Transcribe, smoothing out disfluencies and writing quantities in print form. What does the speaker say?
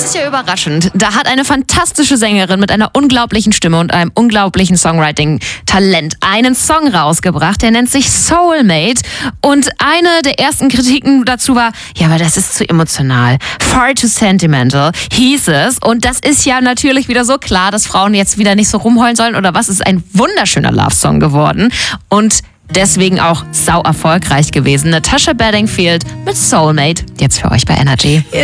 ist ja überraschend. Da hat eine fantastische Sängerin mit einer unglaublichen Stimme und einem unglaublichen Songwriting-Talent einen Song rausgebracht, der nennt sich Soulmate. Und eine der ersten Kritiken dazu war, ja, aber das ist zu emotional. Far too sentimental, hieß es. Und das ist ja natürlich wieder so klar, dass Frauen jetzt wieder nicht so rumheulen sollen oder was. Es ist ein wunderschöner Love-Song geworden. Und deswegen auch sau erfolgreich gewesen. Natasha Bedingfield mit Soulmate. Jetzt für euch bei Energy.